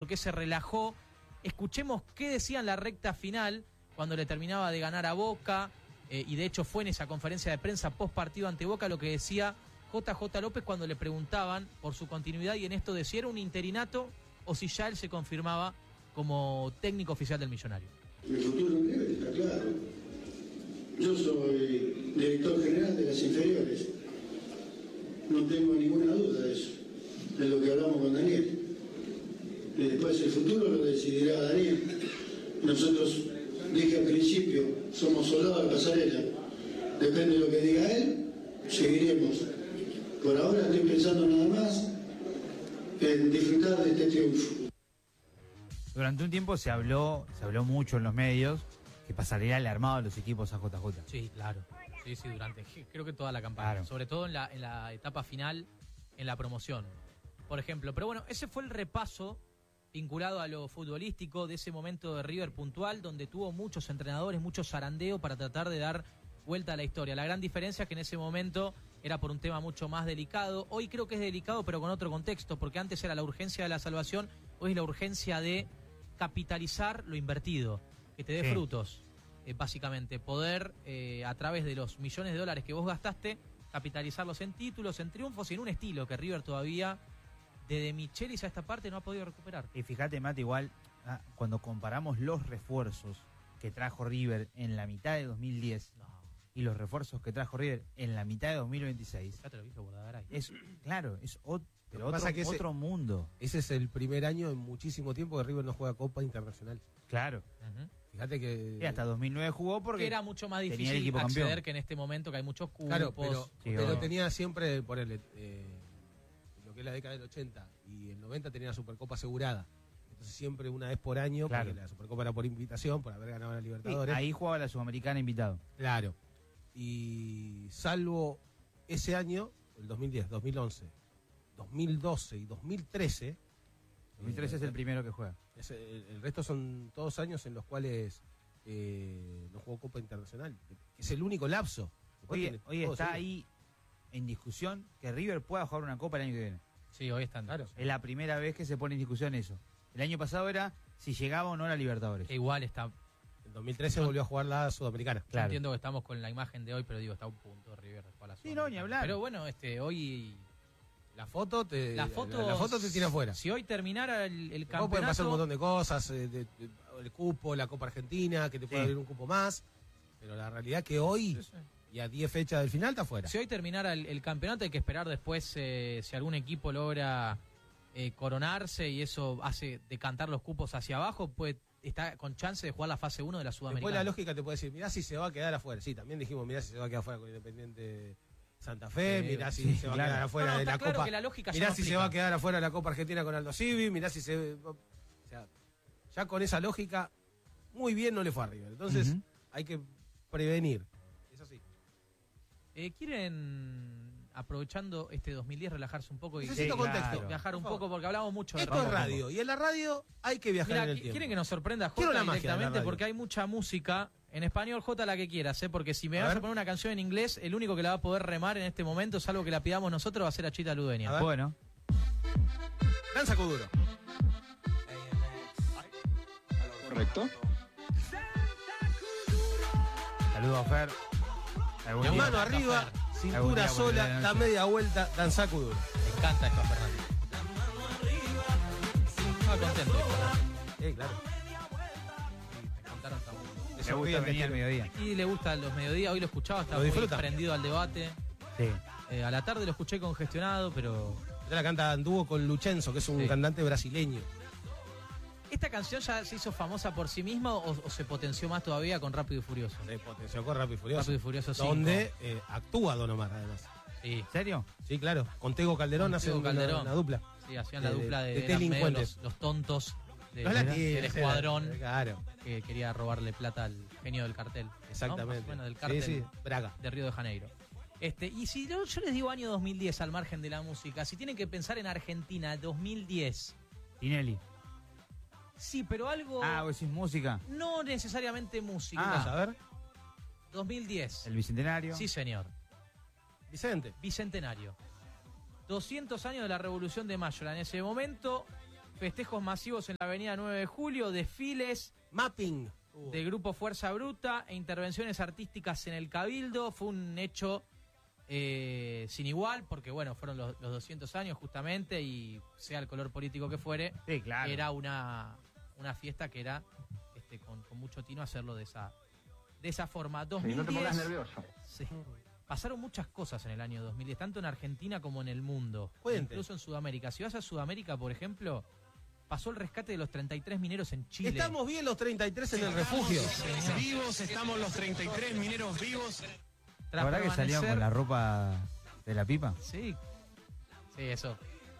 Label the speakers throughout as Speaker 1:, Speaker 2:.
Speaker 1: qué se relajó. Escuchemos qué decía en la recta final cuando le terminaba de ganar a Boca, y de hecho fue en esa conferencia de prensa post partido ante Boca lo que decía JJ López cuando le preguntaban por su continuidad y en esto de si era un interinato o si ya él se confirmaba como técnico oficial del Millonario.
Speaker 2: Mi futuro en River está claro. Yo soy director general de las inferiores. No tengo ninguna duda de eso, de lo que hablamos con Daniel. Y después el futuro lo decidirá Daniel. Nosotros, dije al principio, somos soldados de pasarela. Depende de lo que diga él, seguiremos. Por ahora estoy pensando nada más en disfrutar de este triunfo.
Speaker 3: Durante un tiempo se habló mucho en los medios que Pasarela le armaba a los equipos a JJ.
Speaker 1: Sí, claro. Sí, durante creo que toda la campaña.
Speaker 3: Claro.
Speaker 1: Sobre todo en la etapa final, en la promoción, por ejemplo. Pero bueno, ese fue el repaso vinculado a lo futbolístico de ese momento de River puntual, donde tuvo muchos entrenadores, mucho zarandeo para tratar de dar vuelta a la historia. La gran diferencia es que en ese momento era por un tema mucho más delicado. Hoy creo que es delicado, pero con otro contexto, porque antes era la urgencia de la salvación, hoy es la urgencia de capitalizar lo invertido, que te dé frutos, básicamente. Poder, a través de los millones de dólares que vos gastaste, capitalizarlos en títulos, en triunfos y en un estilo que River todavía, desde Michelis a esta parte, no ha podido recuperar.
Speaker 3: Y fíjate, Mate, igual, cuando comparamos los refuerzos que trajo River en la mitad de 2010 y los refuerzos que trajo River en la mitad de 2026,
Speaker 1: Ya te lo dije, Bordagaray.
Speaker 3: es
Speaker 4: Otro mundo. Ese es el primer año en muchísimo tiempo que River no juega Copa Internacional.
Speaker 3: Claro.
Speaker 4: Fíjate que...
Speaker 3: Y hasta 2009 jugó porque
Speaker 1: era mucho más
Speaker 3: tenía el
Speaker 1: difícil
Speaker 3: equipo
Speaker 1: acceder
Speaker 3: campeón.
Speaker 1: que en este momento, que hay muchos cupos.
Speaker 4: Claro, pero
Speaker 3: Sí,
Speaker 4: tenía siempre, ponele, lo que es la década del 80 y el 90 tenía la Supercopa asegurada. Entonces siempre una vez por año,
Speaker 3: Claro.
Speaker 4: porque la Supercopa era por invitación, por haber ganado la
Speaker 3: Sí,
Speaker 4: Libertadores.
Speaker 3: ahí jugaba la Sudamericana invitado.
Speaker 4: Claro. Y salvo ese año, el 2010, 2011, 2012 y 2013...
Speaker 3: 2013 es el primero que juega.
Speaker 4: El resto son todos años en los cuales no jugó Copa Internacional. Es el único lapso.
Speaker 3: Hoy está ahí en discusión que River pueda jugar una Copa el año que viene.
Speaker 1: Sí, hoy están.
Speaker 4: Claro.
Speaker 3: Es la primera vez que se pone en discusión eso. El año pasado era si llegaba o no a la Libertadores.
Speaker 1: Que igual está.
Speaker 4: En 2013 volvió a jugar la Sudamericana.
Speaker 1: Yo entiendo que estamos con la imagen de hoy, pero digo, está a un punto River de jugar la
Speaker 3: Sí, no, ni hablar.
Speaker 1: Pero bueno, hoy
Speaker 4: La foto te
Speaker 1: te
Speaker 4: tiene afuera.
Speaker 1: Si hoy terminara el
Speaker 4: Luego
Speaker 1: campeonato,
Speaker 4: pueden pasar un montón de cosas, el cupo, la Copa Argentina, que te puede abrir un cupo más. Pero la realidad es que hoy, y a 10 fechas del final, está afuera.
Speaker 1: si hoy terminara el campeonato, hay que esperar después si algún equipo logra coronarse y eso hace decantar los cupos hacia abajo, pues está con chance de jugar la fase 1 de la Sudamericana.
Speaker 4: Después la lógica te puede decir, mirá si se va a quedar afuera. Sí, también dijimos, mirá si se va a quedar afuera con Independiente Santa Fe, mirá si se va a quedar afuera de la
Speaker 1: claro
Speaker 4: Copa.
Speaker 1: Que la lógica
Speaker 4: mirá
Speaker 1: ya no
Speaker 4: si se va a quedar afuera de la Copa Argentina con Aldo Civi, mirá si se... O sea, ya con esa lógica, muy bien no le fue a River. Entonces, hay que prevenir. Es así.
Speaker 1: ¿Quieren, aprovechando este 2010, relajarse un poco y
Speaker 4: Necesito contexto.
Speaker 1: viajar un poco? Porque hablamos mucho de
Speaker 4: Esto es radio, y en la radio hay que viajar
Speaker 1: Mira,
Speaker 4: en el tiempo.
Speaker 1: quieren que nos sorprenda
Speaker 4: Quiero
Speaker 1: Jota
Speaker 4: la magia de la
Speaker 1: directamente
Speaker 4: radio.
Speaker 1: porque hay mucha música en español, Jota, la que quieras, porque si me vas a poner una canción en inglés, el único que la va a poder remar en este momento, salvo que la pidamos nosotros, va a ser a Chita Ludueña.
Speaker 4: A ver.
Speaker 3: Bueno,
Speaker 4: Danza Kuduro.
Speaker 5: Correcto.
Speaker 3: saludos a Fer. Algún
Speaker 4: La
Speaker 3: día-
Speaker 4: mano arriba,
Speaker 3: Algún día
Speaker 4: cintura
Speaker 3: por la
Speaker 4: sola,
Speaker 3: noche.
Speaker 4: da media vuelta, danza Kuduro.
Speaker 1: Me encanta esto a Fernando. Estaba contento.
Speaker 4: Claro.
Speaker 1: Me contaron esta música.
Speaker 3: Me gusta venir al mediodía.
Speaker 1: Y le gusta los mediodías, hoy lo escuchaba, estaba
Speaker 4: ¿Lo
Speaker 1: muy
Speaker 4: disfruta?
Speaker 1: prendido al debate.
Speaker 3: Sí.
Speaker 1: A la tarde lo escuché congestionado, pero
Speaker 4: Esta la canta Anduvo con Luchenzo, que es un cantante brasileño.
Speaker 1: ¿esta canción ya se hizo famosa por sí misma o se potenció más todavía con Rápido y Furioso?
Speaker 4: Se potenció con Rápido y Furioso.
Speaker 1: Rápido y Furioso 5.
Speaker 4: Donde actúa Don Omar, además.
Speaker 1: Sí.
Speaker 3: ¿En serio?
Speaker 4: Sí, claro. Con Tego Calderón
Speaker 1: Con
Speaker 4: hace
Speaker 1: Tego Calderón.
Speaker 4: una dupla.
Speaker 1: Sí, hacían la
Speaker 4: De-
Speaker 1: dupla
Speaker 4: de
Speaker 1: de eran medio
Speaker 4: delincuentes.
Speaker 1: los tontos
Speaker 4: Los latinos,
Speaker 1: del escuadrón
Speaker 4: Claro,
Speaker 1: que quería robarle plata al genio del cartel. ¿no?
Speaker 4: exactamente.
Speaker 1: Bueno, del cartel
Speaker 4: Sí, Braga.
Speaker 1: de Río de Janeiro. Y si yo les digo año 2010 al margen de la música, si tienen que pensar en Argentina, 2010.
Speaker 3: Tinelli.
Speaker 1: Sí, pero algo
Speaker 3: vos decís música.
Speaker 1: no necesariamente música.
Speaker 3: Ah.
Speaker 4: A ver,
Speaker 1: 2010.
Speaker 3: El Bicentenario.
Speaker 1: Sí, señor.
Speaker 4: Vicente.
Speaker 1: Bicentenario. 200 años de la Revolución de Mayo. En ese momento, Festejos masivos en la avenida 9 de Julio, desfiles
Speaker 4: Mapping.
Speaker 1: de Grupo Fuerza Bruta e intervenciones artísticas en el Cabildo. Fue un hecho sin igual, porque bueno, fueron los 200 años justamente, y sea el color político que fuere,
Speaker 3: Sí, claro.
Speaker 1: era una fiesta que era con mucho tino hacerlo de esa forma. 2010,
Speaker 5: no te pongas nervioso.
Speaker 1: sí, pasaron muchas cosas en el año 2010, tanto en Argentina como en el mundo,
Speaker 4: Cuente.
Speaker 1: incluso en Sudamérica. Si vas a Sudamérica, por ejemplo, pasó el rescate de los 33 mineros en Chile.
Speaker 4: Estamos bien los 33 en el refugio.
Speaker 6: Vivos, estamos los 33 mineros vivos.
Speaker 1: Tras
Speaker 3: ¿La verdad que salían
Speaker 1: permanecer-
Speaker 3: con la ropa de la pipa?
Speaker 1: Sí, eso.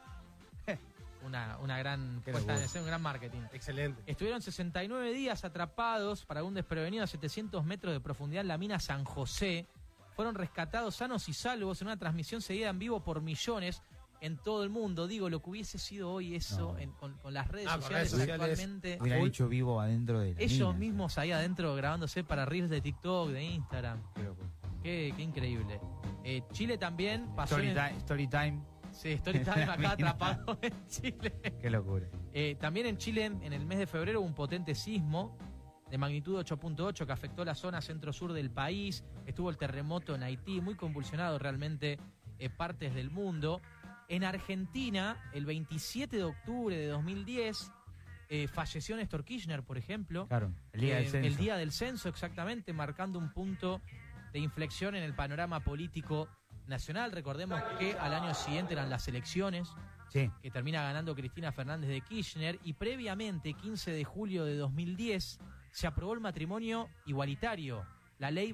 Speaker 1: Una gran
Speaker 4: Qué
Speaker 1: puesta en
Speaker 4: locura.
Speaker 1: escena, un gran marketing.
Speaker 4: Excelente.
Speaker 1: Estuvieron 69 días atrapados para un desprevenido a 700 metros de profundidad en la mina San José. Fueron rescatados sanos y salvos en una transmisión seguida en vivo por millones en todo el mundo. Digo, lo que hubiese sido hoy eso
Speaker 3: No.
Speaker 1: con las redes
Speaker 4: Con
Speaker 1: sociales
Speaker 4: redes sociales.
Speaker 1: actualmente.
Speaker 3: Hubieran hecho vivo adentro de la
Speaker 1: Ellos
Speaker 3: mina.
Speaker 1: mismos ahí adentro grabándose para reels de TikTok, de Instagram.
Speaker 3: Qué locura.
Speaker 1: Qué increíble. Chile también pasó
Speaker 3: Story time.
Speaker 1: Sí, Storytime acá
Speaker 3: mina.
Speaker 1: atrapado en Chile.
Speaker 3: Qué locura.
Speaker 1: También en Chile, en el mes de febrero, hubo un potente sismo de magnitud 8.8 que afectó la zona centro-sur del país. Estuvo el terremoto en Haití, muy convulsionado realmente partes del mundo. En Argentina, el 27 de octubre de 2010, falleció Néstor Kirchner, por ejemplo.
Speaker 3: Claro, el día del censo.
Speaker 1: El día del censo, exactamente, marcando un punto de inflexión en el panorama político nacional. Recordemos que al año siguiente eran las elecciones,
Speaker 3: Sí.
Speaker 1: que termina ganando Cristina Fernández de Kirchner, y previamente, 15 de julio de 2010, se aprobó el matrimonio igualitario, la ley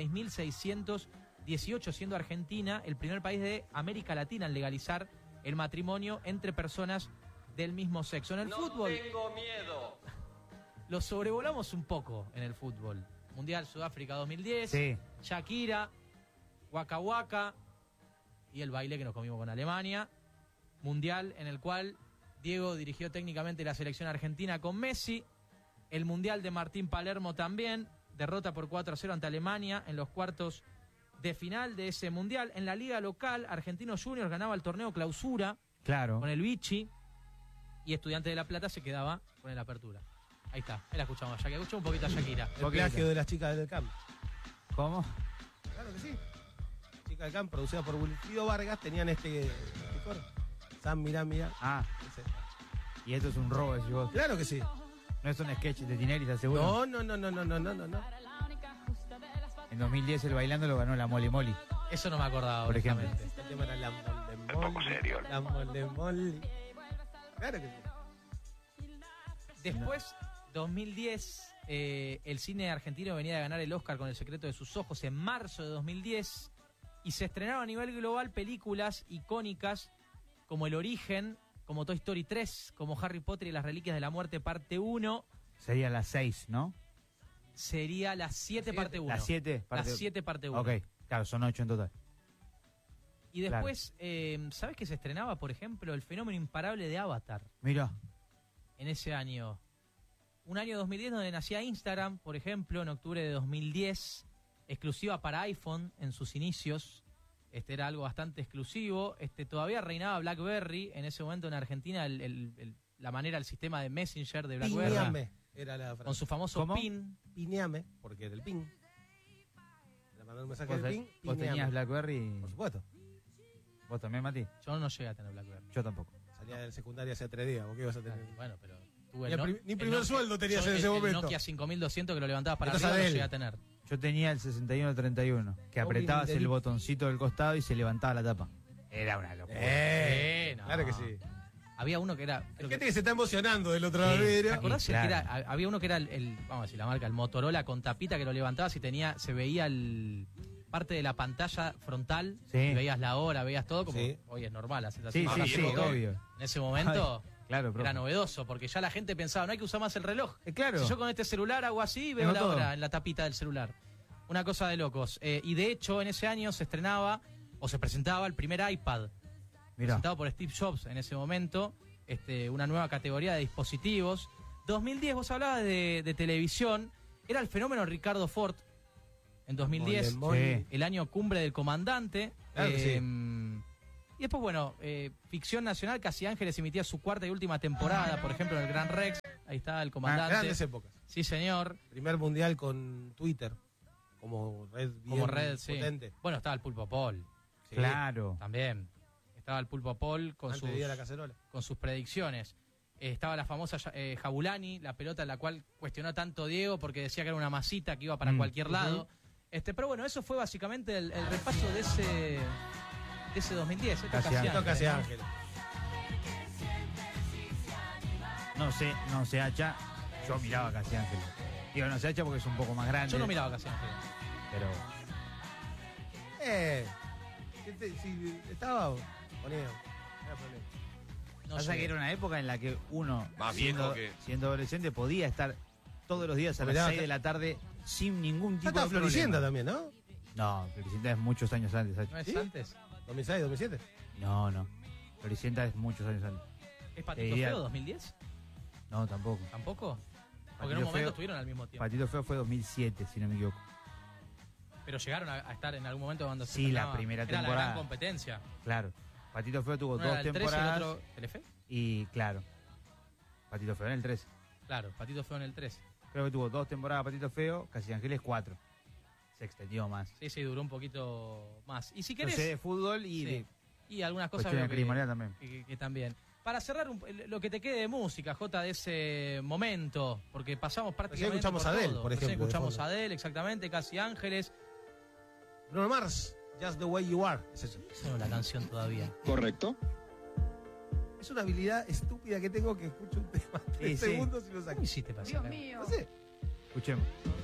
Speaker 1: 26.618, siendo Argentina el primer país de América Latina en legalizar el matrimonio entre personas del mismo sexo. En el fútbol,
Speaker 6: tengo miedo.
Speaker 1: lo sobrevolamos un poco en el fútbol. Mundial Sudáfrica 2010,
Speaker 3: Sí.
Speaker 1: Shakira, Waka Waka y el baile que nos comimos con Alemania. Mundial en el cual Diego dirigió técnicamente la selección argentina con Messi. El Mundial de Martín Palermo también. Derrota por 4-0 ante Alemania en los cuartos de final de ese Mundial. En la liga local, Argentinos Juniors ganaba el torneo Clausura
Speaker 3: Claro.
Speaker 1: con el Vichy. Y Estudiantes de La Plata se quedaba con el Apertura. Ahí está, ahí la escuchamos a Shakira. Escuchamos un poquito a Shakira.
Speaker 4: El plagio de las chicas del camp.
Speaker 3: ¿Cómo?
Speaker 4: Claro que sí. Chicas del camp, producida por Wilfrido Vargas, tenían este coro. San, mirá.
Speaker 3: Ah,
Speaker 4: Ese.
Speaker 3: y esto es un robo, decís vos.
Speaker 4: Claro que sí.
Speaker 3: No es un sketch de Tinelli, ¿estás seguro?
Speaker 4: No.
Speaker 3: En 2010 el bailando lo ganó la Mole Moli.
Speaker 1: Eso no me acordaba,
Speaker 3: Por ejemplo.
Speaker 1: honestamente.
Speaker 4: El tema era la mole
Speaker 5: poco serio.
Speaker 4: La mole moli. Claro que sí.
Speaker 1: Después, 2010, el cine argentino venía de ganar el Oscar con El secreto de sus ojos en marzo de 2010 y se estrenaron a nivel global películas icónicas como El Origen, como Toy Story 3, como Harry Potter y las Reliquias de la Muerte parte 1.
Speaker 3: Sería las 6, ¿no?
Speaker 1: Sería las 7 parte 1.
Speaker 3: Las 7
Speaker 1: Las 7 parte 1.
Speaker 3: Ok, claro, son 8 en total.
Speaker 1: Y después, ¿sabes que se estrenaba, por ejemplo, El fenómeno imparable de Avatar?
Speaker 3: Mira,
Speaker 1: En ese año. Un año 2010 donde nacía Instagram, por ejemplo, en octubre de 2010, exclusiva para iPhone en sus inicios. Era algo bastante exclusivo. Todavía reinaba BlackBerry en ese momento en Argentina, la manera, el sistema de Messenger de BlackBerry.
Speaker 4: Piñame era la
Speaker 1: Con
Speaker 4: frase.
Speaker 1: su famoso
Speaker 3: ¿Cómo?
Speaker 1: PIN.
Speaker 4: Piñame, porque era el pin. Le mandó un mensaje
Speaker 3: vos,
Speaker 4: del pin.
Speaker 3: vos tenías
Speaker 4: Piñame.
Speaker 3: BlackBerry.
Speaker 4: Por supuesto.
Speaker 3: ¿Vos también, Mati?
Speaker 1: Yo no llegué a tener BlackBerry.
Speaker 3: Yo tampoco.
Speaker 4: Salía del secundario hace 3 días. ¿Vos qué ibas a tener?
Speaker 1: Bueno, pero tuve
Speaker 4: Ni
Speaker 1: el
Speaker 4: ni
Speaker 1: el
Speaker 4: primer
Speaker 1: Nokia-
Speaker 4: sueldo tenías
Speaker 1: yo
Speaker 4: en ese
Speaker 1: el
Speaker 4: momento.
Speaker 1: Nokia 5200 que lo levantabas para
Speaker 4: Entonces,
Speaker 1: arriba, lo
Speaker 4: Adel.
Speaker 1: llegué a tener.
Speaker 3: Yo tenía el 6131, que
Speaker 4: Oh,
Speaker 3: apretabas el
Speaker 4: Minderito.
Speaker 3: botoncito del costado y se levantaba la tapa. Era una locura.
Speaker 1: No.
Speaker 4: Claro que sí.
Speaker 1: Había uno que era...
Speaker 4: Hay
Speaker 1: creo
Speaker 4: gente
Speaker 1: que-
Speaker 4: que se está emocionando del otro lado del
Speaker 1: ¿Te
Speaker 4: vidrio.
Speaker 1: acordás
Speaker 3: Claro.
Speaker 1: que había uno que era vamos a decir la marca, el Motorola con tapita que lo levantabas y se veía parte de la pantalla frontal,
Speaker 3: Sí.
Speaker 1: y veías la hora, veías todo como
Speaker 4: Sí.
Speaker 1: hoy es normal, haces así,
Speaker 3: Sí,
Speaker 1: bajas
Speaker 3: sí,
Speaker 1: el
Speaker 3: sí,
Speaker 1: botón.
Speaker 3: obvio.
Speaker 1: En ese momento
Speaker 3: Claro, profe.
Speaker 1: era novedoso, porque ya la gente pensaba, no hay que usar más el reloj.
Speaker 3: Claro.
Speaker 1: Si yo con este celular hago así, veo
Speaker 3: Tengo
Speaker 1: la
Speaker 3: todo.
Speaker 1: hora en la tapita del celular. Una cosa de locos. Y de hecho, en ese año se estrenaba, o se presentaba el primer iPad,
Speaker 3: Mirá.
Speaker 1: presentado por Steve Jobs en ese momento, una nueva categoría de dispositivos. 2010, vos hablabas de televisión, era el fenómeno Ricardo Ford. En 2010,
Speaker 4: Mole, mole.
Speaker 3: Sí.
Speaker 1: el año cumbre del comandante.
Speaker 4: Claro que sí.
Speaker 1: Y después, bueno, ficción nacional, Casi Ángeles emitía su cuarta y última temporada, por ejemplo, en el Gran Rex. Ahí está el comandante.
Speaker 4: Grandes épocas.
Speaker 1: Sí, señor.
Speaker 4: Primer mundial con Twitter como red bien
Speaker 1: Como red, sí.
Speaker 4: potente.
Speaker 1: Bueno, estaba el Pulpo Paul
Speaker 4: Sí.
Speaker 3: Claro.
Speaker 1: también. Estaba el Pulpo Paul con
Speaker 4: Antes de ir a la cacerola.
Speaker 1: sus predicciones. Estaba la famosa Jabulani, la pelota en la cual cuestionó tanto Diego porque decía que era una masita que iba para cualquier lado. Pero bueno, eso fue básicamente el repaso de ese 2010.
Speaker 3: Casi
Speaker 4: Casi Ángeles.
Speaker 3: No sé, Hacha. Yo miraba Casi Ángeles. Digo, no sé, Hacha porque es un poco más grande.
Speaker 1: Yo no miraba Casi Ángeles.
Speaker 3: Pero
Speaker 4: Si estaba, ponía. No era problema.
Speaker 1: No
Speaker 3: pasa
Speaker 1: sé.
Speaker 3: que era una época en la que uno,
Speaker 5: Más
Speaker 3: siendo,
Speaker 5: viejo que-
Speaker 3: siendo adolescente, podía estar todos los días a las
Speaker 4: Mirá,
Speaker 3: 6 de la tarde sin ningún
Speaker 4: Ya
Speaker 3: tipo
Speaker 4: estaba
Speaker 3: de
Speaker 4: Floricienta
Speaker 3: problema.
Speaker 4: también, ¿no?
Speaker 3: No, Floricienta es muchos años antes, Hacha.
Speaker 1: ¿No es
Speaker 4: ¿Sí?
Speaker 1: antes?
Speaker 4: 2006, 2007.
Speaker 3: No. Floricienta es muchos años antes.
Speaker 1: ¿Es Patito
Speaker 3: diría-
Speaker 1: Feo 2010?
Speaker 3: No, tampoco.
Speaker 1: ¿Tampoco? Porque en
Speaker 3: Patito
Speaker 1: un momento
Speaker 3: Feo-
Speaker 1: estuvieron al mismo tiempo.
Speaker 3: Patito Feo fue 2007, si no me equivoco.
Speaker 1: Pero llegaron a estar en algún momento cuando se
Speaker 3: Sí, la
Speaker 1: estrenaba.
Speaker 3: primera
Speaker 1: Era la
Speaker 3: temporada.
Speaker 1: gran competencia.
Speaker 3: Claro. Patito Feo tuvo
Speaker 1: Uno
Speaker 3: dos
Speaker 1: era el 13 y el
Speaker 3: temporadas
Speaker 1: otro Telefe.
Speaker 3: y claro. Patito Feo en el 13.
Speaker 1: Claro, Patito Feo en el 13.
Speaker 3: Creo que tuvo 2 temporadas Patito Feo, Casi Ángeles 4. Se extendió más.
Speaker 1: Sí, duró un poquito más. Y si
Speaker 3: No
Speaker 1: querés...
Speaker 3: sé de fútbol y
Speaker 1: Sí.
Speaker 3: de
Speaker 1: Y algunas cosas
Speaker 3: cuestiones
Speaker 1: veo
Speaker 3: de criminalidad también.
Speaker 1: que también. Para cerrar lo que te quede de música, Jota, de ese momento, porque pasamos prácticamente
Speaker 4: escuchamos
Speaker 1: por
Speaker 4: a Adele,
Speaker 1: todo.
Speaker 4: por
Speaker 1: Recién
Speaker 4: ejemplo, de
Speaker 1: escuchamos
Speaker 4: fondo.
Speaker 1: a Adele, exactamente, Casi Ángeles.
Speaker 4: Bruno Mars, Just the Way You Are. Es eso.
Speaker 1: No, la canción todavía.
Speaker 5: ¿Correcto?
Speaker 4: Es una habilidad estúpida que tengo que escucho un tema 3
Speaker 3: Sí, sí.
Speaker 4: segundos y lo saco.
Speaker 1: ¿Cómo hiciste para sacar?
Speaker 4: No sé.
Speaker 3: Escuchemos.